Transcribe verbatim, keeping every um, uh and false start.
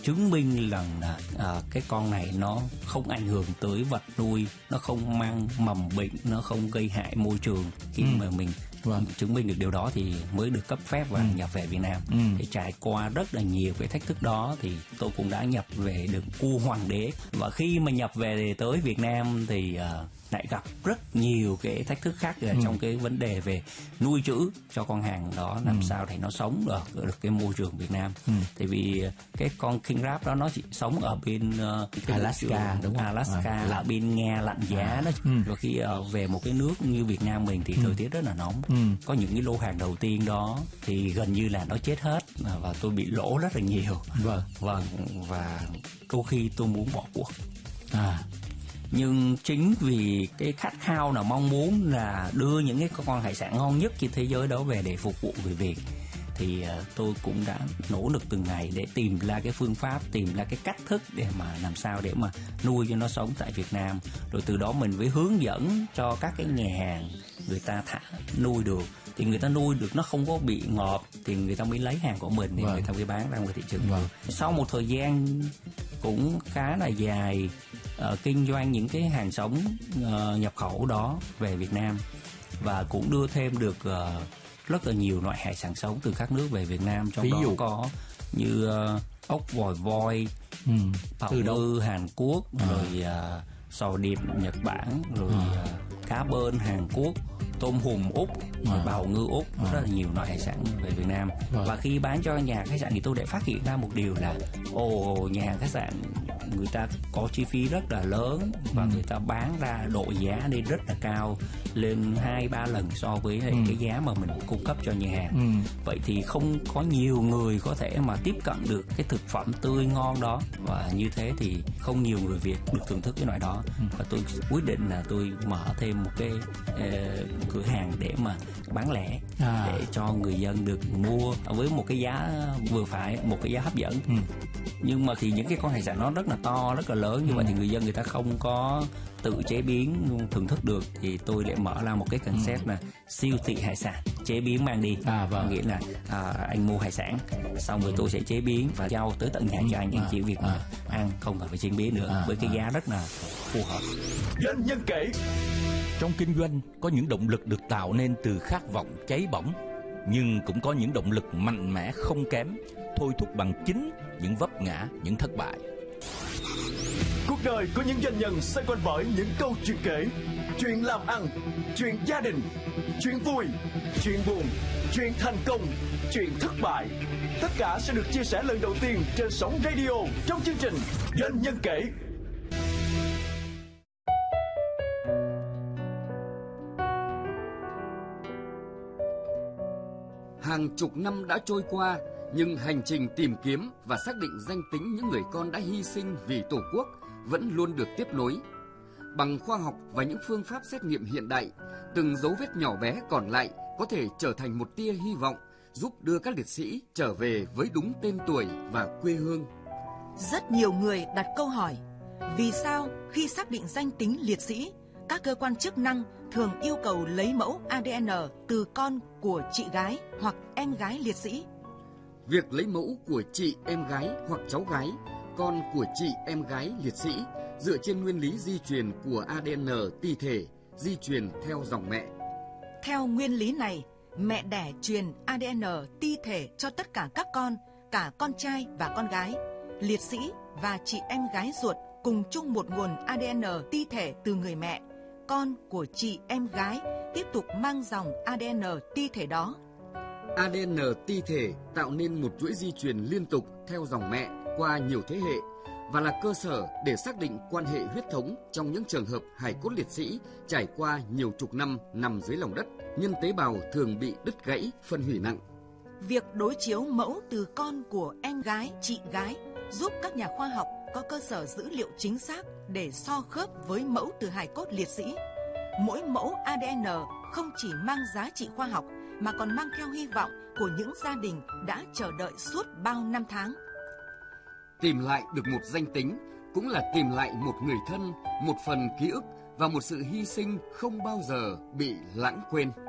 chứng minh rằng là à, cái con này nó không ảnh hưởng tới vật nuôi, nó không mang mầm bệnh, nó không gây hại môi trường. Khi ừ. mà mình vâng. chứng minh được điều đó thì mới được cấp phép và ừ. nhập về Việt Nam. Ừ. Để trải qua rất là nhiều cái thách thức đó thì tôi cũng đã nhập về được cua hoàng đế. Và khi mà nhập về tới Việt Nam thì uh, lại gặp rất nhiều cái thách thức khác ừ. trong cái vấn đề về nuôi trữ cho con hàng đó, làm ừ. sao để nó sống được được cái môi trường Việt Nam. Ừ. Tại vì cái con king crab đó nó chỉ sống ở bên uh, Alaska, đúng không? Alaska à, là bên Nga lạnh giá à. đó. Ừ. Và khi uh, về một cái nước như Việt Nam mình thì ừ. thời tiết rất là nóng. Ừ. Có những cái lô hàng đầu tiên đó thì gần như là nó chết hết và tôi bị lỗ rất là nhiều. Vâng. Vâng, và đôi khi tôi muốn bỏ cuộc. À. Nhưng chính vì cái khát khao là mong muốn là đưa những cái con hải sản ngon nhất trên thế giới đó về để phục vụ người Việt thì uh, tôi cũng đã nỗ lực từng ngày để tìm ra cái phương pháp, tìm ra cái cách thức để mà làm sao để mà nuôi cho nó sống tại Việt Nam. Rồi từ đó mình mới hướng dẫn cho các cái nhà hàng người ta thả nuôi được, thì người ta nuôi được nó không có bị ngọt thì người ta mới lấy hàng của mình, thì vâng. người ta mới bán ra ngoài thị trường. Vâng. Sau một thời gian cũng khá là dài uh, kinh doanh những cái hàng sống uh, nhập khẩu đó về Việt Nam và cũng đưa thêm được uh, rất là nhiều loại hải sản sống từ các nước về Việt Nam, trong ví đó dụ có như uh, ốc vòi voi, ừ. bào ngư Hàn Quốc, à. rồi uh, sò điệp Nhật Bản, rồi à. uh, cá bơn Hàn Quốc, tôm hùm Úc, à. bào ngư Úc, à. rất là nhiều loại hải sản về Việt Nam. À. Và khi bán cho nhà khách sạn thì tôi đã phát hiện ra một điều là ồ, nhà khách sạn người ta có chi phí rất là lớn và ừ. người ta bán ra độ giá lên rất là cao, lên hai ba lần so với ừ. cái giá mà mình cung cấp cho nhà hàng. Ừ. Vậy thì không có nhiều người có thể mà tiếp cận được cái thực phẩm tươi ngon đó, và như thế thì không nhiều người Việt được thưởng thức cái loại đó. Ừ. Và tôi quyết định là tôi mở thêm một cái uh, cửa hàng để mà bán lẻ, à. để cho người dân được mua với một cái giá vừa phải, một cái giá hấp dẫn. Ừ. Nhưng mà thì những cái con hải sản nó rất là to, rất là lớn như ừ. vậy thì người dân người ta không có tự chế biến thưởng thức được, thì tôi lại mở ra một cái concept ừ. là siêu thị hải sản chế biến mang đi. À, vâng. Nghĩa là à, anh mua hải sản xong rồi tôi sẽ chế biến và giao tới tận nhà cho anh, anh à, chỉ việc à, ăn, không cần phải chế biến nữa, à, với cái à. giá rất là phù hợp. Doanh nhân kể. Trong kinh doanh có những động lực được tạo nên từ khát vọng cháy bỏng, nhưng cũng có những động lực mạnh mẽ không kém, thôi thúc bằng chính những vấp ngã, những thất bại. Cuộc đời của những doanh nhân xoay quanh bởi những câu chuyện kể, chuyện làm ăn, chuyện gia đình, chuyện vui, chuyện buồn, chuyện thành công, chuyện thất bại. Tất cả sẽ được chia sẻ lần đầu tiên trên sóng radio trong chương trình Doanh nhân kể. Hàng chục năm đã trôi qua, nhưng hành trình tìm kiếm và xác định danh tính những người con đã hy sinh vì Tổ quốc vẫn luôn được tiếp nối. Bằng khoa học và những phương pháp xét nghiệm hiện đại, từng dấu vết nhỏ bé còn lại có thể trở thành một tia hy vọng, giúp đưa các liệt sĩ trở về với đúng tên tuổi và quê hương. Rất nhiều người đặt câu hỏi, vì sao khi xác định danh tính liệt sĩ, các cơ quan chức năng thường yêu cầu lấy mẫu a đê en từ con của chị gái hoặc em gái liệt sĩ? Việc lấy mẫu của chị em gái hoặc cháu gái, con của chị em gái liệt sĩ dựa trên nguyên lý di truyền của a đê en ti thể, di truyền theo dòng mẹ. Theo nguyên lý này, mẹ đẻ truyền a đê en ti thể cho tất cả các con, cả con trai và con gái. Liệt sĩ và chị em gái ruột cùng chung một nguồn a đê en ti thể từ người mẹ. Con của chị em gái tiếp tục mang dòng a đê en ti thể đó. a đê en ti thể tạo nên một chuỗi di truyền liên tục theo dòng mẹ qua nhiều thế hệ và là cơ sở để xác định quan hệ huyết thống trong những trường hợp hài cốt liệt sĩ trải qua nhiều chục năm nằm dưới lòng đất, nhân tế bào thường bị đứt gãy, phân hủy nặng. Việc đối chiếu mẫu từ con của em gái, chị gái giúp các nhà khoa học có cơ sở dữ liệu chính xác để so khớp với mẫu từ hài cốt liệt sĩ. Mỗi mẫu a đê en không chỉ mang giá trị khoa học mà còn mang theo hy vọng của những gia đình đã chờ đợi suốt bao năm tháng. Tìm lại được một danh tính cũng là tìm lại một người thân, một phần ký ức và một sự hy sinh không bao giờ bị lãng quên.